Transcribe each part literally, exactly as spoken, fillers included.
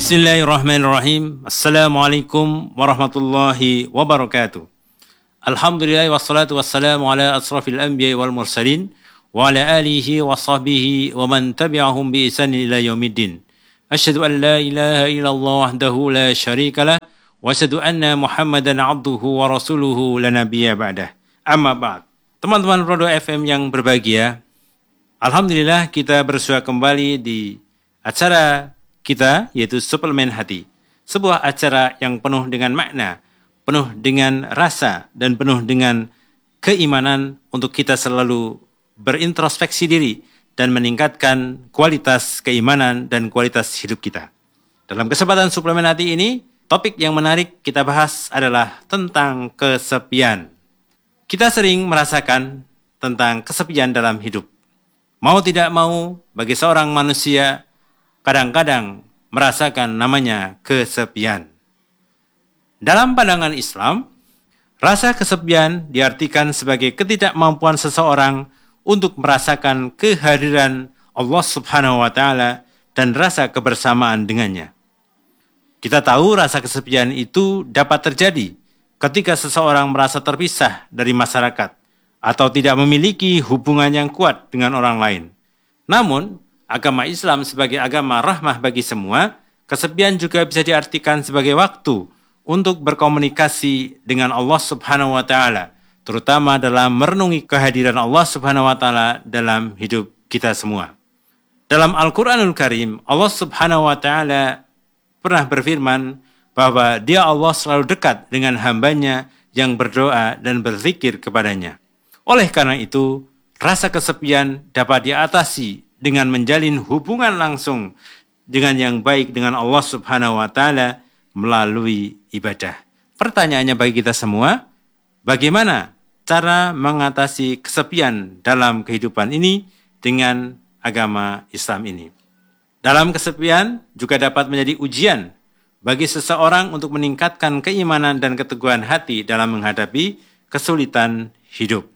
Bismillahirrahmanirrahim. Assalamualaikum warahmatullahi wabarakatuh. Alhamdulillah wassalatu wassalamu ala asrafil anbiya wal mursalin wa ala alihi wa sahbihi wa man tabi'ahum bi ihsan ila yaumiddin. Asyhadu an la ilaha illallah wahdahu la syarika lah wa asyhadu anna Muhammadan abduhu wa rasuluhu la nabiyya ba'dah. Amma ba'd. Teman-teman Rodo F M yang berbahagia, alhamdulillah kita bersua kembali di acara kita, yaitu Suplemen Hati. Sebuah acara yang penuh dengan makna, penuh dengan rasa, dan penuh dengan keimanan untuk kita selalu berintrospeksi diri dan meningkatkan kualitas keimanan dan kualitas hidup kita. Dalam kesempatan Suplemen Hati ini, topik yang menarik kita bahas adalah tentang kesepian. Kita sering merasakan tentang kesepian dalam hidup. Mau tidak mau, bagi seorang manusia, kadang-kadang merasakan namanya kesepian. Dalam pandangan Islam, rasa kesepian diartikan sebagai ketidakmampuan seseorang untuk merasakan kehadiran Allah Subhanahu wa Ta'ala dan rasa kebersamaan dengannya. Kita tahu rasa kesepian itu dapat terjadi ketika seseorang merasa terpisah dari masyarakat atau tidak memiliki hubungan yang kuat dengan orang lain. Namun, agama Islam sebagai agama rahmah bagi semua, kesepian juga bisa diartikan sebagai waktu untuk berkomunikasi dengan Allah Subhanahu wa Ta'ala, terutama dalam merenungi kehadiran Allah Subhanahu wa Ta'ala dalam hidup kita semua. Dalam Al-Quranul Karim, Allah Subhanahu wa Ta'ala pernah berfirman bahwa Dia Allah selalu dekat dengan hambanya yang berdoa dan berzikir kepadanya. Oleh karena itu, rasa kesepian dapat diatasi dengan menjalin hubungan langsung dengan yang baik dengan Allah Subhanahu wa Ta'ala melalui ibadah. Pertanyaannya bagi kita semua, bagaimana cara mengatasi kesepian dalam kehidupan ini dengan agama Islam ini? Dalam kesepian juga dapat menjadi ujian bagi seseorang untuk meningkatkan keimanan dan keteguhan hati dalam menghadapi kesulitan hidup.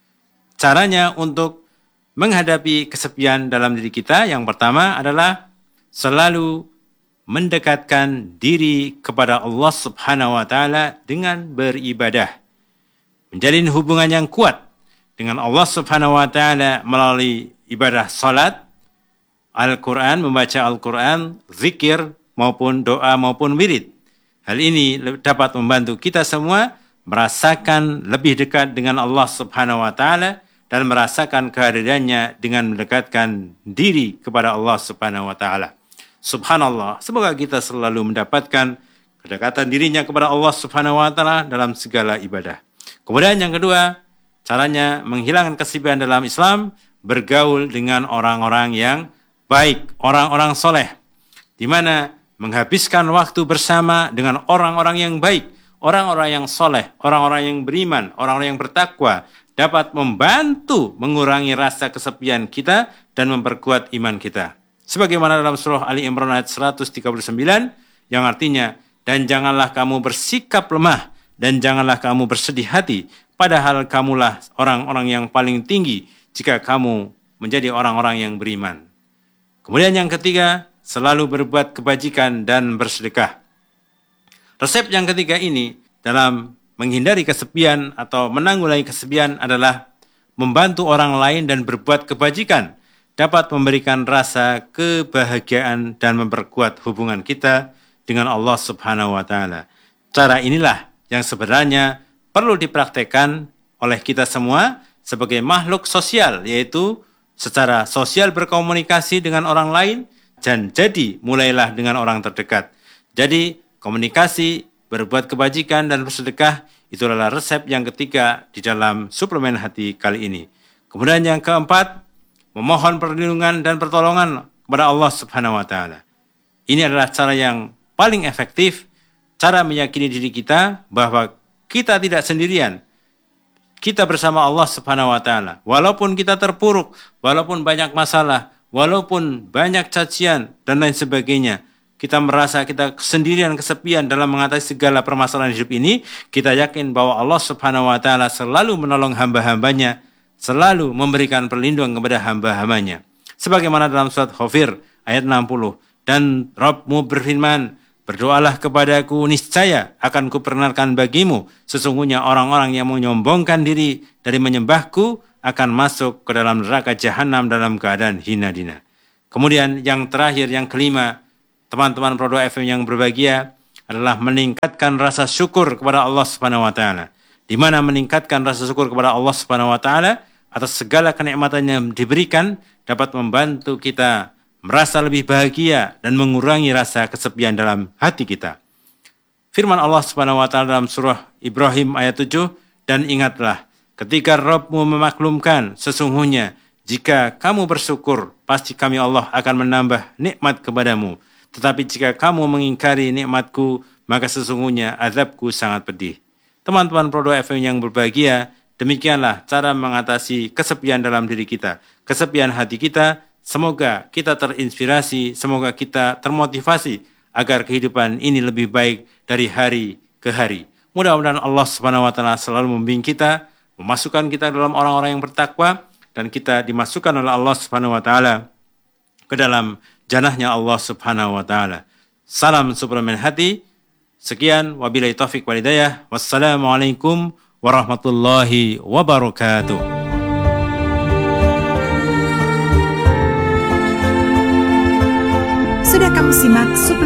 Caranya untuk menghadapi kesepian dalam diri kita, yang pertama adalah selalu mendekatkan diri kepada Allah Subhanahu wa Ta'ala dengan beribadah. Menjalin hubungan yang kuat dengan Allah Subhanahu wa Ta'ala melalui ibadah salat, Al-Quran, membaca Al-Quran, zikir, maupun doa maupun wirid. Hal ini dapat membantu kita semua merasakan lebih dekat dengan Allah Subhanahu wa Ta'ala dan merasakan kehadirannya dengan mendekatkan diri kepada Allah Subhanahu wa Ta'ala. Subhanallah, semoga kita selalu mendapatkan kedekatan dirinya kepada Allah Subhanahu wa Ta'ala dalam segala ibadah. Kemudian yang kedua, caranya menghilangkan kesepian dalam Islam, bergaul dengan orang-orang yang baik, orang-orang soleh, di mana menghabiskan waktu bersama dengan orang-orang yang baik, orang-orang yang soleh, orang-orang yang beriman, orang-orang yang bertakwa, dapat membantu mengurangi rasa kesepian kita dan memperkuat iman kita. Sebagaimana dalam surah Ali Imran ayat seratus tiga puluh sembilan yang artinya, dan janganlah kamu bersikap lemah dan janganlah kamu bersedih hati, padahal kamulah orang-orang yang paling tinggi jika kamu menjadi orang-orang yang beriman. Kemudian yang ketiga, selalu berbuat kebajikan dan bersedekah. Resep yang ketiga ini dalam menghindari kesepian atau menanggulangi kesepian adalah membantu orang lain dan berbuat kebajikan, dapat memberikan rasa kebahagiaan dan memperkuat hubungan kita dengan Allah Subhanahu wa Ta'ala. Cara inilah yang sebenarnya perlu dipraktekkan oleh kita semua sebagai makhluk sosial, yaitu secara sosial berkomunikasi dengan orang lain, dan jadi mulailah dengan orang terdekat. Jadi komunikasi, berbuat kebajikan dan bersedekah, itu adalah resep yang ketiga di dalam Suplemen Hati kali ini. Kemudian yang keempat, memohon perlindungan dan pertolongan kepada Allah Subhanahu wa Ta'ala. Ini adalah cara yang paling efektif, cara meyakini diri kita bahwa kita tidak sendirian. Kita bersama Allah Subhanahu wa Ta'ala. Walaupun kita terpuruk, walaupun banyak masalah, walaupun banyak cacian dan lain sebagainya, kita merasa kita sendirian, kesepian dalam mengatasi segala permasalahan hidup ini, kita yakin bahwa Allah Subhanahu wa Ta'ala selalu menolong hamba-hambanya, selalu memberikan perlindungan kepada hamba-hambanya. Sebagaimana dalam surat Ghafir ayat enam puluh, Dan Rabbmu berfirman, berdoalah kepadaku, niscaya akan kuperkenalkan bagimu. Sesungguhnya orang-orang yang menyombongkan diri dari menyembahku akan masuk ke dalam neraka jahanam dalam keadaan hina dina. Kemudian yang terakhir, yang kelima, teman-teman Prodo F M yang berbahagia, adalah meningkatkan rasa syukur kepada Allah Subhanahu wa taala. Di mana meningkatkan rasa syukur kepada Allah Subhanahu wa taala atas segala kenikmatan yang diberikan dapat membantu kita merasa lebih bahagia dan mengurangi rasa kesepian dalam hati kita. Firman Allah Subhanahu wa taala dalam surah Ibrahim ayat tujuh, dan ingatlah ketika Rabbmu memaklumkan, sesungguhnya jika kamu bersyukur, pasti kami Allah akan menambah nikmat kepadamu. Tetapi jika kamu mengingkari nikmatku, maka sesungguhnya azabku sangat pedih. Teman-teman Prodo F M yang berbahagia, demikianlah cara mengatasi kesepian dalam diri kita, kesepian hati kita. Semoga kita terinspirasi, semoga kita termotivasi agar kehidupan ini lebih baik dari hari ke hari. Mudah-mudahan Allah Subhanahu wa taala selalu membimbing kita, memasukkan kita dalam orang-orang yang bertakwa, dan kita dimasukkan oleh Allah Subhanahu wa taala ke dalam janahnya Allah Subhanahu wa taala. Salam Suplemen Hati. Sekian, wabillahi taufik wal hidayah. Wassalamualaikum warahmatullahi wabarakatuh. Sudah kamu simak suplemen